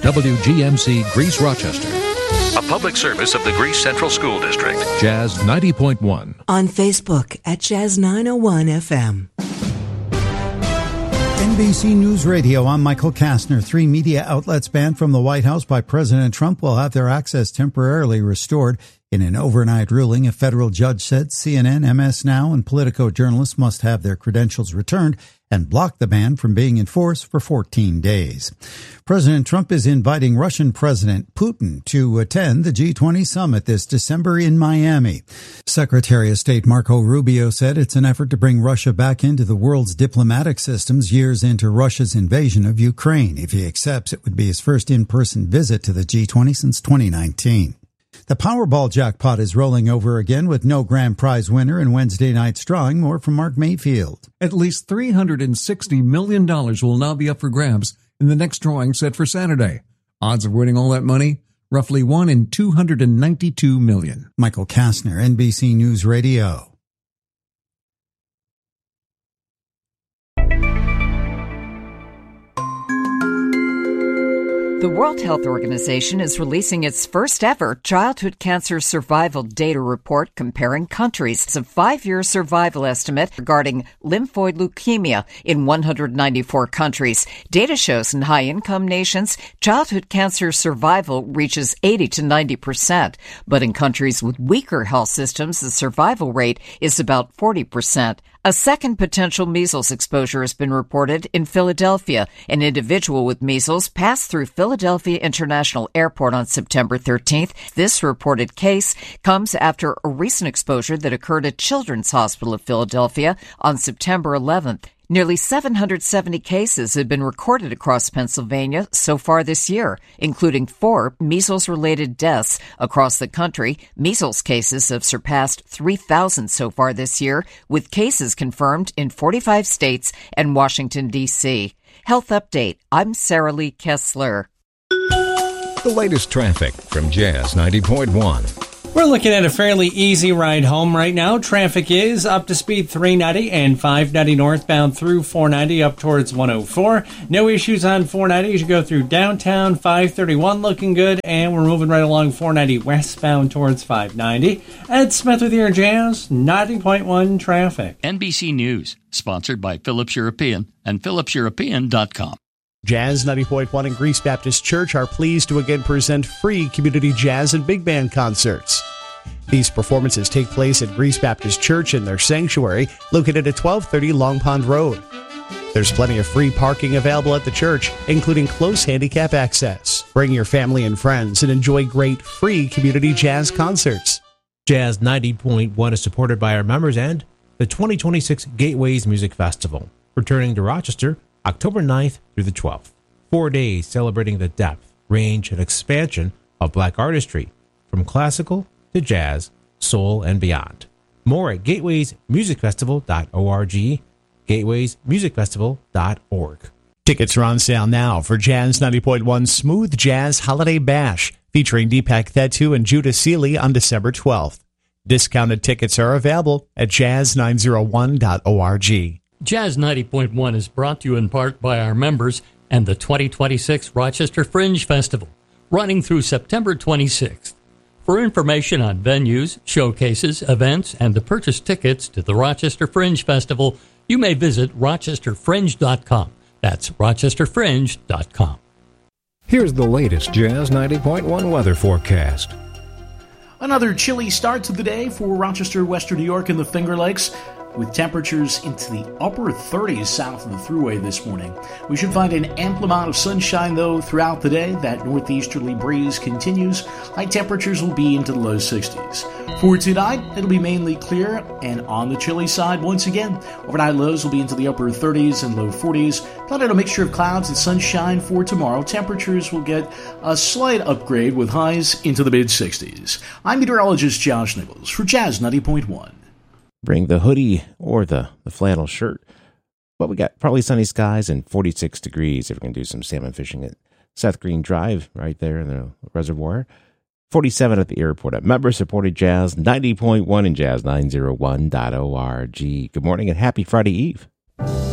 WGMC Greece Rochester. A public service of the Greece Central School District. Jazz 90.1. On Facebook at Jazz 901 FM. NBC News Radio, I'm Michael Kastner. 3 media outlets banned from the White House by President Trump will have their access temporarily restored. In an overnight ruling, a federal judge said CNN, MS Now, and Politico journalists must have their credentials returned and block the ban from being enforced for 14 days. President Trump is inviting Russian President Putin to attend the G20 summit this December in Miami. Secretary of State Marco Rubio said it's an effort to bring Russia back into the world's diplomatic systems years into Russia's invasion of Ukraine. If he accepts, it would be his first in-person visit to the G20 since 2019. The Powerball jackpot is rolling over again with no grand prize winner in Wednesday night's drawing. More from Mark Mayfield. At least $360 million will now be up for grabs in the next drawing set for Saturday. Odds of winning all that money? Roughly 1 in 292 million. Michael Kastner, NBC News Radio. The World Health Organization is releasing its first ever childhood cancer survival data report comparing countries. It's a 5-year survival estimate regarding lymphoid leukemia in 194 countries. Data shows in high-income nations, childhood cancer survival reaches 80 to 90%. But in countries with weaker health systems, the survival rate is about 40%. A second potential measles exposure has been reported in Philadelphia. An individual with measles passed through Philadelphia International Airport on September 13th. This reported case comes after a recent exposure that occurred at Children's Hospital of Philadelphia on September 11th. Nearly 770 cases have been recorded across Pennsylvania so far this year, including 4 measles-related deaths across the country. Measles cases have surpassed 3,000 so far this year, with cases confirmed in 45 states and Washington, D.C. Health Update. I'm Sarah Lee Kessler. The latest traffic from Jazz 90.1. We're looking at a fairly easy ride home right now. Traffic is up to speed 390 and 590 northbound through 490 up towards 104. No issues on 490 as you go through downtown. 531 looking good, and we're moving right along 490 westbound towards 590. Ed Smith with your Jazz 90.1 traffic. NBC News, sponsored by Phillips European and PhillipsEuropean.com. Jazz 90.1 and Greece Baptist Church are pleased to again present free community jazz and big band concerts. These performances take place at Greece Baptist Church in their sanctuary, located at 1230 Long Pond Road. There's plenty of free parking available at the church, including close handicap access. Bring your family and friends and enjoy great free community jazz concerts. Jazz 90.1 is supported by our members and the 2026 Gateways Music Festival, returning to Rochester October 9th through the 12th. 4 days celebrating the depth, range, and expansion of black artistry, from classical to jazz, soul, and beyond. More at gatewaymusicfestival.org, gatewaymusicfestival.org. Tickets are on sale now for Jazz 90.1 Smooth Jazz Holiday Bash, featuring Deepak Thettu and Judah Seeley on December 12th. Discounted tickets are available at jazz901.org. Jazz 90.1 is brought to you in part by our members and the 2026 Rochester Fringe Festival, running through September 26th. For information on venues, showcases, events, and to purchase tickets to the Rochester Fringe Festival, you may visit rochesterfringe.com. That's rochesterfringe.com. Here's the latest Jazz 90.1 weather forecast. Another chilly start to the day for Rochester, Western New York, and the Finger Lakes, with temperatures into the upper 30s south of the Thruway this morning. We should find an ample amount of sunshine, though, throughout the day. That northeasterly breeze continues. High temperatures will be into the low 60s. For tonight, it'll be mainly clear, and on the chilly side, once again, overnight lows will be into the upper 30s and low 40s. Plenty of a mixture of clouds and sunshine for tomorrow. Temperatures will get a slight upgrade with highs into the mid-60s. I'm meteorologist Josh Nichols for Jazz 90.1. Bring the hoodie or the flannel shirt. But we got probably sunny skies and 46 degrees if we're going to do some salmon fishing at Seth Green Drive right there in the reservoir. 47 at the airport at member-supported Jazz 90.1 and Jazz901.org. Good morning and happy Friday Eve.